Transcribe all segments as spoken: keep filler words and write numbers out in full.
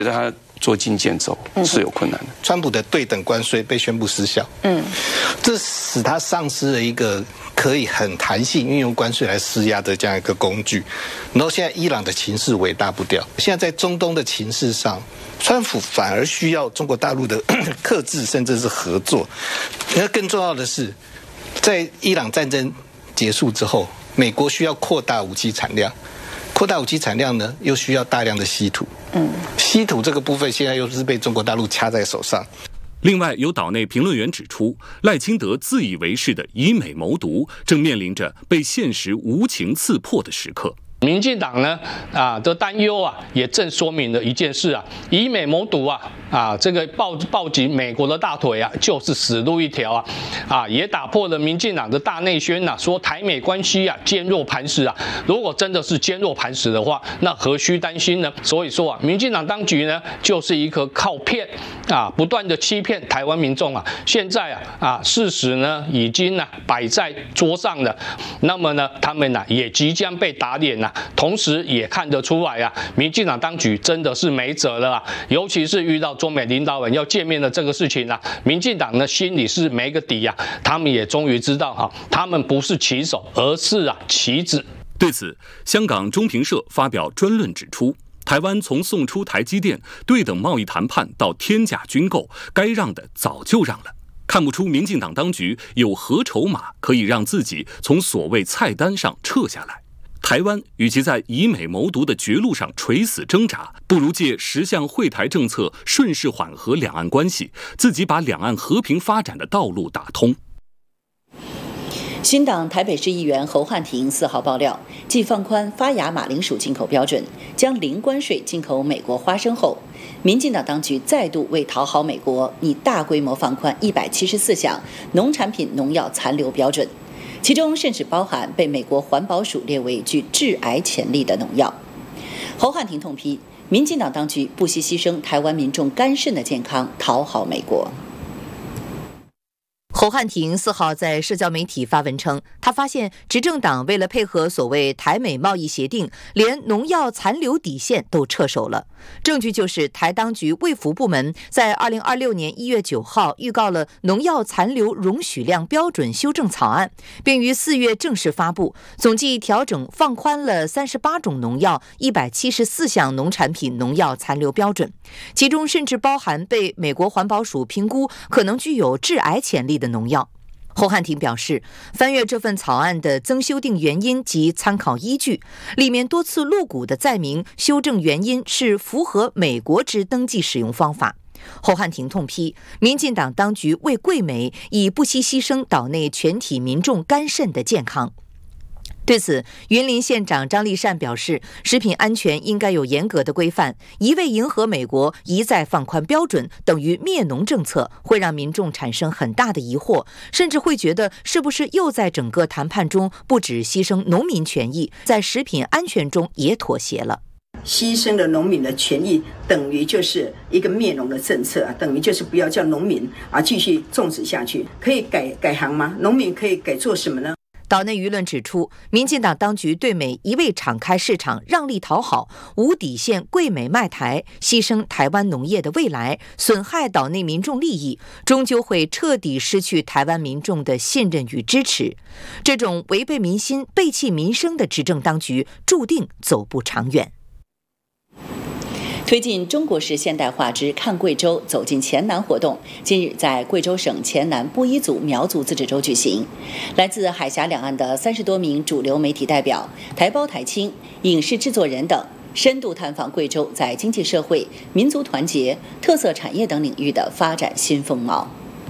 他捉襟见肘是有困难的。 川普的对等关税被宣布失效，嗯，这使他丧失了一个可以很弹性运用关税来施压的这样一个工具。然后现在伊朗的情势尾大不掉，现在在中东的情势上，川普反而需要中国大陆的克制甚至是合作。那更重要的是，在伊朗战争结束之后，美国需要扩大武器产量。扩大武器产量呢，又需要大量的稀土。嗯，稀土这个部分现在又是被中国大陆掐在手上。 另外，有岛内评论员指出，赖清德自以为是的以美谋独，正面临着被现实无情刺破的时刻。 民进党呢啊的担忧啊，也正说明了一件事啊，以美谋独啊啊，这个抱抱紧美国的大腿啊，就是死路一条啊啊，也打破了民进党的大内宣呐、啊，说台美关系啊坚若磐石啊。如果真的是坚若磐石的话，那何须担心呢？所以说啊，民进党当局呢，就是一个靠骗啊，不断的欺骗台湾民众啊。现在啊啊，事实呢已经呢、啊、摆在桌上了，那么呢，他们呢、啊、也即将被打脸呐、啊。同时也看得出来啊，民进党当局真的是没辙了啊！尤其是遇到中美领导人要见面的这个事情啊，民进党呢心里是没个底啊，他们也终于知道哈、啊，他们不是棋手，而是啊棋子。 对此，香港中评社发表专论指出，台湾从送出台积电、对等贸易谈判到天价军购，该让的早就让了。看不出民进党当局有何筹码可以让自己从所谓菜单上撤下来。台湾与其在以美谋独的绝路上垂死挣扎，不如借十项惠台政策顺势缓和两岸关系，自己把两岸和平发展的道路打通。 新党台北市议员侯汉廷四号爆料，继放宽发芽马铃薯进口标准，将零关税进口美国花生后，民进党当局再度为讨好美国，拟大规模放宽一百七十四项农产品农药残留标准。其中甚至包含被美国环保署列为具致癌潜力的农药。侯汉廷痛批，民进党当局不惜牺牲台湾民众肝肾的健康，讨好美国。侯汉廷四号在社交媒体发文称，他发现执政党为了配合所谓台美贸易协定，连农药残留底线都撤守了。证据就是台当局卫福部门在二零二六年一月九号预告了农药残留容许量标准修正草案，并于四月正式发布，总计调整放宽了三十八种农药、一百七十四项农产品农药残留标准，其中甚至包含被美国环保署评估可能具有致癌潜力的农药。侯汉廷表示，翻阅这份草案的增修订原因及参考依据，里面多次露骨的载明修正原因是符合美国之登记使用方法。侯汉廷痛批民进党当局为贵美，已不惜牺牲岛内全体民众肝肾的健康。对此，云林县长张立善表示，食品安全应该有严格的规范，一味迎合美国，一再放宽标准，等于灭农政策，会让民众产生很大的疑惑，甚至会觉得是不是又在整个谈判中不只牺牲农民权益，在食品安全中也妥协了。 牺牲了农民的权益，等于就是一个灭农的政策啊，等于就是不要叫农民啊继续种植下去。可以改改行吗？农民可以改做什么呢？ 岛内舆论指出，民进党当局对美一味敞开市场、让利讨好，无底线贵美卖台，牺牲台湾农业的未来，损害岛内民众利益，终究会彻底失去台湾民众的信任与支持。这种违背民心、背弃民生的执政当局，注定走不长远。推进中国式现代化之看贵州走进黔南活动，今日在贵州省黔南布依族苗族自治州举行。来自海峡两岸的三十多名主流媒体代表、台胞台青、影视制作人等，深度探访贵州在经济社会、民族团结、特色产业等领域的发展新风貌。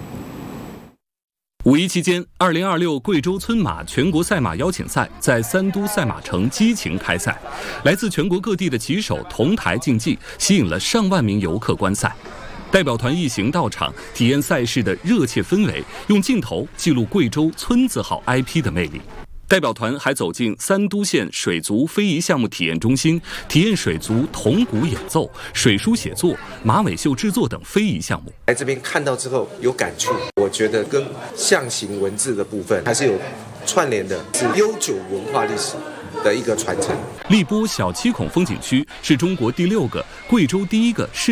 五一期间，二零二六贵州村马全国赛马邀请赛在三都赛马城激情开赛，来自全国各地的骑手同台竞技，吸引了上万名游客观赛。代表团一行到场，体验赛事的热切氛围，用镜头记录贵州村字号 I P 的魅力。代表团还走进三都县水族非遗项目体验中心，体验水族铜鼓演奏、水书写作、马尾绣制作等非遗项目。 来这边看到之后有感触，我觉得跟象形文字的部分还是有串联的，是悠久文化历史。 的一个传承。 荔波小七孔风景区是中国第六个、贵州第一个世